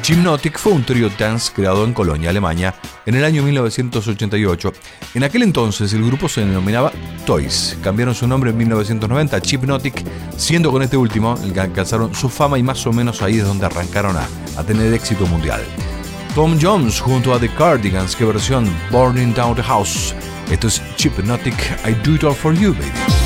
Hypnotic fue un trío dance creado en Colonia, Alemania, en el año 1988. En aquel entonces el grupo se denominaba Toys. Cambiaron su nombre en 1990 a Hypnotic, siendo con este último el que alcanzaron su fama y más o menos ahí es donde arrancaron a tener éxito mundial. Tom Jones junto a The Cardigans, que versión Burning Down the House. Esto es Hypnotic, I Do It All For You, Baby.